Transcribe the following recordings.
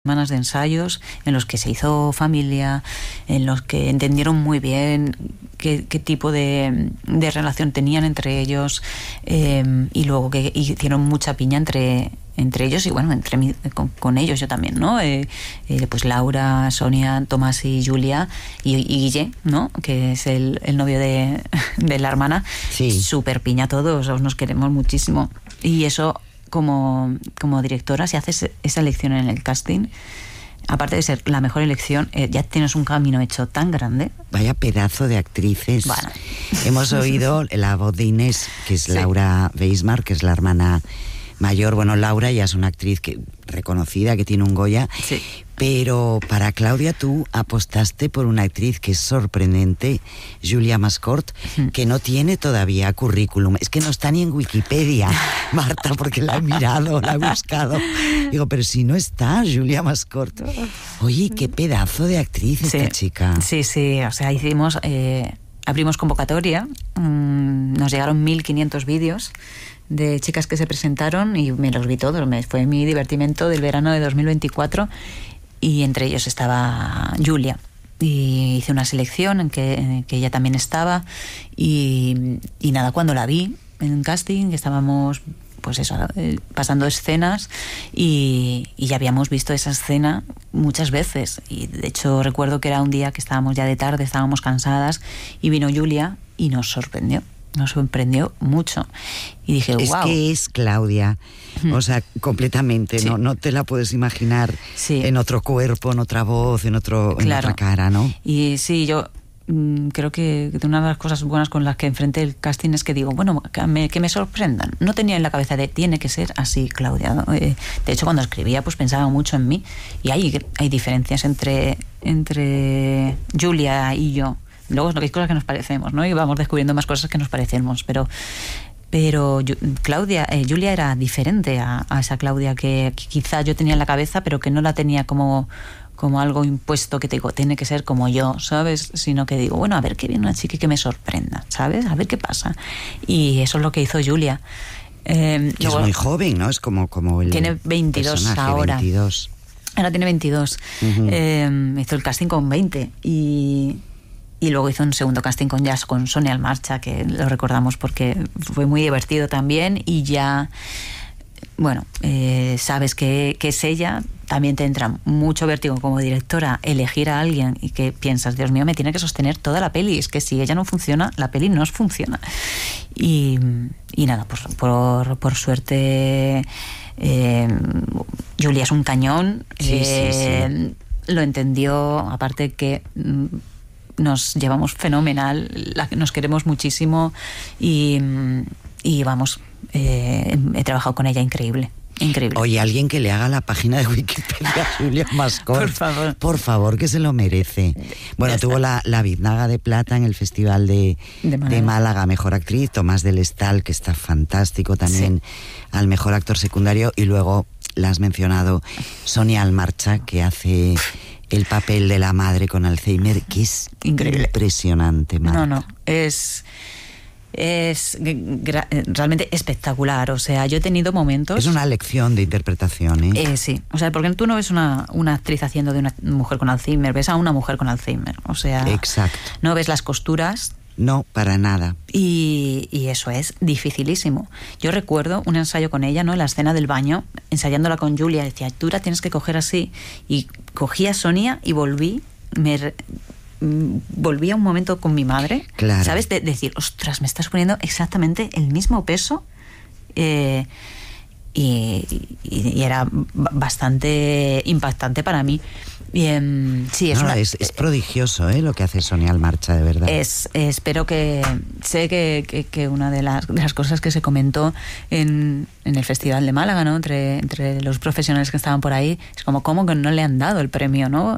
semanas de ensayos en los que se hizo familia, en los que entendieron muy bien qué tipo de relación tenían entre ellos, y luego que hicieron mucha piña entre ellos y bueno, con ellos yo también, ¿no? Pues Laura, Sonia, Tomás y Julia y Guille, ¿no? Que es el novio de la hermana. Sí. Súper piña todos, nos queremos muchísimo. Y eso, como directora, si haces esa elección en el casting, aparte de ser la mejor elección, ya tienes un camino hecho tan grande. Vaya pedazo de actrices. Bueno. Hemos oído la voz de Inés, que es Laura Weismar, que es la hermana mayor. Bueno, Laura ya es una actriz reconocida, que tiene un Goya. Sí. Pero para Claudia, tú apostaste por una actriz que es sorprendente, Julia Mascort, que no tiene todavía currículum. Es que no está ni en Wikipedia, Marta, porque la he mirado, la he buscado. Digo, pero si no está Julia Mascort. Oye, qué pedazo de actriz esta chica. Sí, o sea, abrimos convocatoria, nos llegaron 1.500 vídeos de chicas que se presentaron y me los vi todos. Fue mi divertimento del verano de 2024 y entre ellos estaba Julia. Y hice una selección en que ella también estaba y nada, cuando la vi en casting, estábamos pues eso, pasando escenas y ya habíamos visto esa escena muchas veces. Y de hecho recuerdo que era un día que estábamos ya de tarde, estábamos cansadas y vino Julia y nos sorprendió mucho y dije, wow. Es que es Claudia, o sea, completamente, sí. No te la puedes imaginar en otro cuerpo, en otra voz, en otra cara, ¿no? Y sí, yo creo que una de las cosas buenas con las que enfrenté el casting es que digo, bueno, que me sorprendan. No tenía en la cabeza tiene que ser así, Claudia, ¿no? De hecho, cuando escribía, pues pensaba mucho en mí y hay diferencias entre Julia y yo. Luego hay cosas que nos parecemos, ¿no? Y vamos descubriendo más cosas que nos parecemos, pero Julia era diferente a esa Claudia que quizá yo tenía en la cabeza, pero que no la tenía como algo impuesto que te digo, tiene que ser como yo, ¿sabes? Sino que digo, bueno, a ver que viene una chica que me sorprenda, ¿sabes? A ver qué pasa. Y eso es lo que hizo Julia. Que luego, es muy joven, ¿no? Es como el tiene 22 ahora. 22. Ahora tiene 22. Hizo el casting con 20 y luego hizo un segundo casting con Sonia Almarcha, que lo recordamos porque fue muy divertido también. Y ya, bueno, sabes que es ella. También te entra mucho vértigo como directora elegir a alguien y que piensas, Dios mío, me tiene que sostener toda la peli. Es que si ella no funciona, la peli no funciona. Y nada, pues por suerte, Julia es un cañón. Sí. Lo entendió, aparte que nos llevamos fenomenal, nos queremos muchísimo y vamos, he trabajado con ella increíble. Oye, alguien que le haga la página de Wikipedia a Julia Mascort. Por favor, que se lo merece. Bueno, tuvo la Biznaga de Plata en el Festival de Málaga, mejor actriz. Tomás del Estal, que está fantástico también, al mejor actor secundario. Y luego, la has mencionado, Sonia Almarcha, que hace el papel de la madre con Alzheimer, que es increíble, impresionante, Marta. No, es realmente espectacular. O sea, yo he tenido momentos... Es una lección de interpretación, ¿eh? Sí, o sea, porque tú no ves una actriz haciendo de una mujer con Alzheimer, ves a una mujer con Alzheimer, o sea... Exacto. No ves las costuras... No, para nada. Y eso es dificilísimo. Yo recuerdo un ensayo con ella, ¿no? En la escena del baño, ensayándola con Julia, decía, tú la tienes que coger así. Y cogí a Sonia y volví a un momento con mi madre, claro. ¿Sabes? De decir, ostras, me estás poniendo exactamente el mismo peso. Y era bastante impactante para mí. Sí, es prodigioso, lo que hace Sonia Almarcha, de verdad. Espero que... Sé que una de las cosas que se comentó en el Festival de Málaga, ¿no? Entre los profesionales que estaban por ahí, es como que no le han dado el premio, ¿no?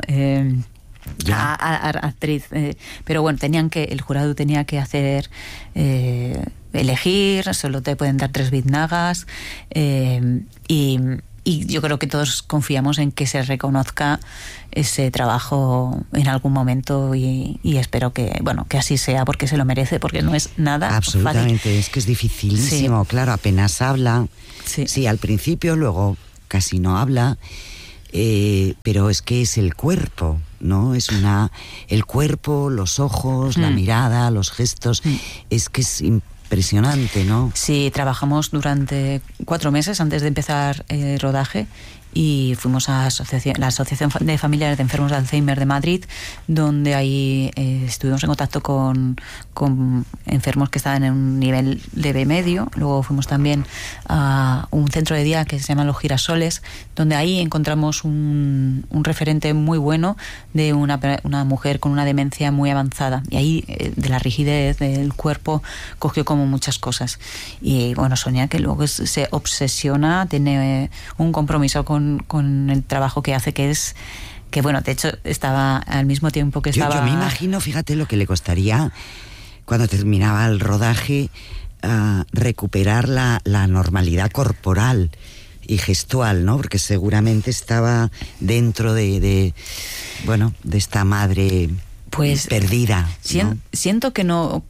A actriz. Pero bueno, el jurado tenía que hacer... elegir, solo te pueden dar 3 biznagas, y yo creo que todos confiamos en que se reconozca ese trabajo en algún momento y espero que así sea, porque se lo merece, porque no es nada absolutamente fácil. Es que es dificilísimo, claro, apenas habla. Sí, al principio, luego casi no habla. pero es que es el cuerpo, ¿no? El cuerpo, los ojos, la mirada, los gestos, es que es impresionante, ¿no? Sí, trabajamos durante 4 meses antes de empezar el rodaje y fuimos a la Asociación de Familiares de Enfermos de Alzheimer de Madrid, donde ahí estuvimos en contacto con enfermos que estaban en un nivel leve medio. Luego fuimos también a un centro de día que se llama Los Girasoles, donde ahí encontramos un referente muy bueno de una mujer con una demencia muy avanzada, y ahí de la rigidez del cuerpo cogió como muchas cosas. Y bueno, Sonia, que luego se obsesiona, tiene un compromiso con el trabajo que hace, que bueno, de hecho estaba al mismo tiempo que estaba... Yo me imagino, fíjate lo que le costaría cuando terminaba el rodaje recuperar la normalidad corporal y gestual, ¿no? Porque seguramente estaba dentro de esta madre pues perdida, ¿no? Siento que no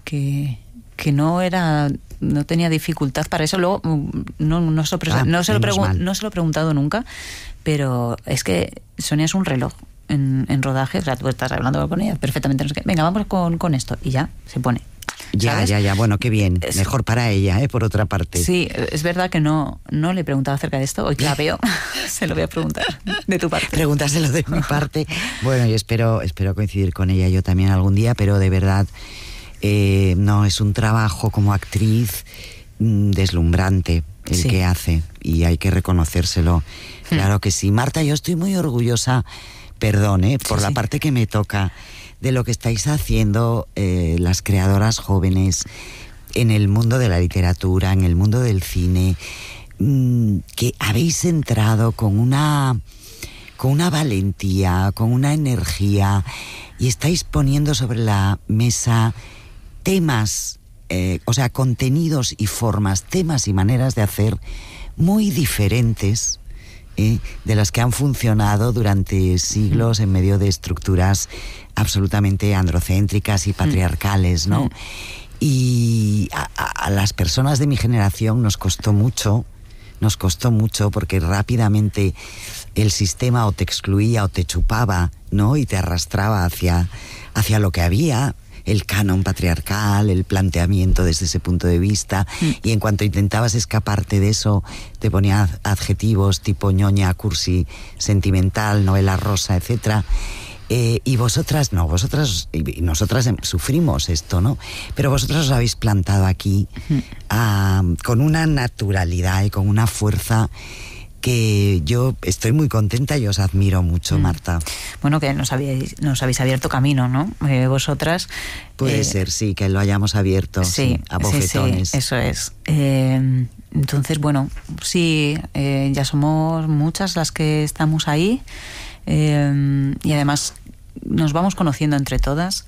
tenía dificultad para eso. Luego no se lo he preguntado nunca, pero es que Sonia es un reloj en rodaje. O sea, tú estás hablando con ella perfectamente, no sé qué. Venga, vamos con esto, y ya se pone. ¿Sabes? Ya, bueno, qué bien. Mejor para ella, por otra parte. Sí, es verdad que no le he preguntado acerca de esto. Hoy que la veo, se lo voy a preguntar de tu parte. Pregúntaselo de mi parte. Bueno, yo espero coincidir con ella yo también algún día, pero de verdad... no, es un trabajo como actriz deslumbrante el que hace, y hay que reconocérselo. Claro que sí. Marta, yo estoy muy orgullosa, perdón, por la parte que me toca, de lo que estáis haciendo las creadoras jóvenes en el mundo de la literatura, en el mundo del cine, que habéis entrado con una valentía, con una energía, y estáis poniendo sobre la mesa temas, contenidos y formas, temas y maneras de hacer muy diferentes de las que han funcionado durante siglos en medio de estructuras absolutamente androcéntricas y patriarcales, ¿no? Y a las personas de mi generación nos costó mucho porque rápidamente el sistema o te excluía o te chupaba, ¿no? Y te arrastraba hacia lo que había, el canon patriarcal, el planteamiento desde ese punto de vista, y en cuanto intentabas escaparte de eso, te ponía adjetivos tipo ñoña, cursi, sentimental, novela rosa, etcétera. Y vosotras no, y nosotras sufrimos esto, ¿no? Pero vosotras os habéis plantado aquí con una naturalidad y con una fuerza que yo estoy muy contenta y os admiro mucho, Marta. Bueno, que nos habéis abierto camino, ¿no? Vosotras... Puede ser, sí, que lo hayamos abierto, sí, a bofetones. Sí, eso es. Entonces, bueno, sí, ya somos muchas las que estamos ahí, y además nos vamos conociendo entre todas.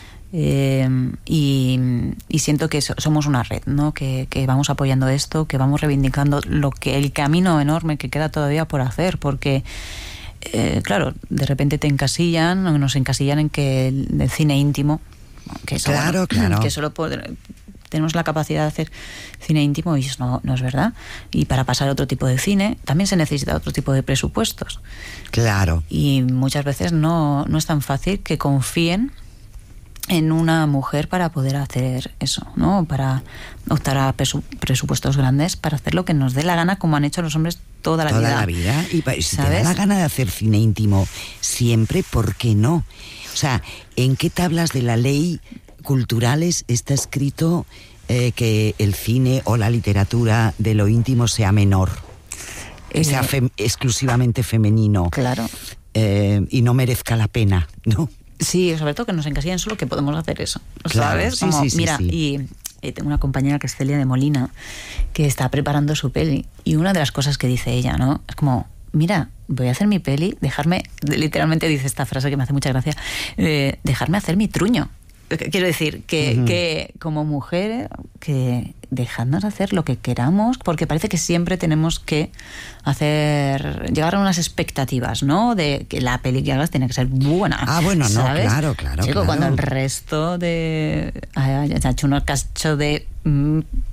Y siento que somos una red, ¿no? Que vamos apoyando esto, que vamos reivindicando el camino enorme que queda todavía por hacer, porque claro, de repente nos encasillan en que el cine íntimo, que eso, claro. que solo tenemos la capacidad de hacer cine íntimo, y eso no es verdad. Y para pasar a otro tipo de cine también se necesita otro tipo de presupuestos. Claro. Y muchas veces no es tan fácil que confíen en una mujer para poder hacer eso, ¿no? Para optar a presupuestos grandes para hacer lo que nos dé la gana, como han hecho los hombres toda la vida. Y si te da la gana de hacer cine íntimo siempre, ¿por qué no? O sea, ¿en qué tablas de la ley culturales está escrito que el cine o la literatura de lo íntimo sea menor? Sea exclusivamente femenino. Claro. Y no merezca la pena, ¿no? Sí, sobre todo que nos encasillan solo que podemos hacer eso, ¿sabes? Claro, sí, mira, sí. Y tengo una compañera que es Celia de Molina, que está preparando su peli, y una de las cosas que dice ella, ¿no? Es como, mira, voy a hacer mi peli, literalmente dice esta frase que me hace mucha gracia, dejarme hacer mi truño. Quiero decir que como mujer, que dejadnos hacer lo que queramos, porque parece que siempre tenemos que llegar a unas expectativas, ¿no? De que la peli que hagas tiene que ser buena. Ah, bueno, ¿sabes? No, claro. Chico, cuando el resto ha hecho un cacho de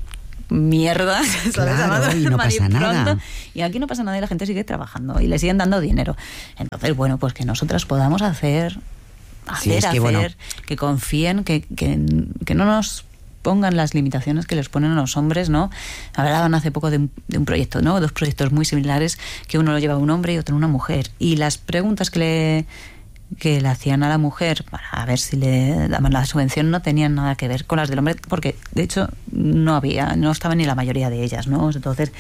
mierda, ¿sabes? Claro, y no pasa nada. Y aquí no pasa nada y la gente sigue trabajando y le siguen dando dinero. Entonces, bueno, pues que nosotras podamos hacer, que confíen, que no nos pongan las limitaciones que les ponen a los hombres, ¿no? Hablaban hace poco de un proyecto, ¿no? 2 proyectos muy similares, que uno lo lleva un hombre y otro una mujer. Y las preguntas que le hacían a la mujer para ver si le daban la subvención no tenían nada que ver con las del hombre, porque de hecho no estaban ni la mayoría de ellas, ¿no? Entonces,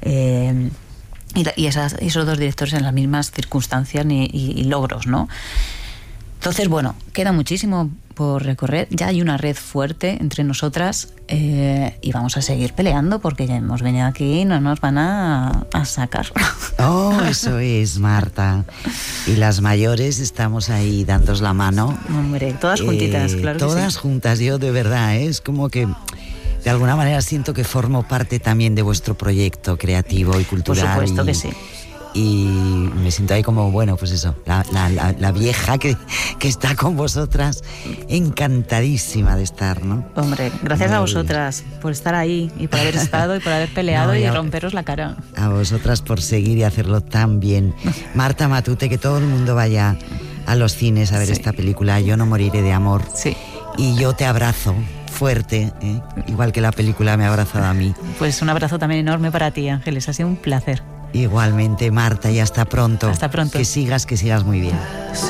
esos 2 directores en las mismas circunstancias y logros, ¿no? Entonces, bueno, queda muchísimo por recorrer. Ya hay una red fuerte entre nosotras y vamos a seguir peleando porque ya hemos venido aquí y no nos van a sacar. Oh, eso es, Marta. Y las mayores estamos ahí dándos la mano. Hombre, todas juntitas, claro. Todas sí. Juntas, yo de verdad, es como que de alguna manera siento que formo parte también de vuestro proyecto creativo y cultural. Por supuesto que sí. Y me siento ahí como, bueno, pues eso, la vieja que está con vosotras, encantadísima de estar, ¿no? Hombre, gracias a vosotras por estar ahí y por haber estado y por haber peleado y romperos la cara. A vosotras por seguir y hacerlo tan bien. Marta Matute, que todo el mundo vaya a los cines a ver esta película, Yo no moriré de amor. Sí. Y yo te abrazo fuerte, igual que la película me ha abrazado a mí. Pues un abrazo también enorme para ti, Ángeles, ha sido un placer. Igualmente, Marta, y hasta pronto. Hasta pronto. Que sigas muy bien.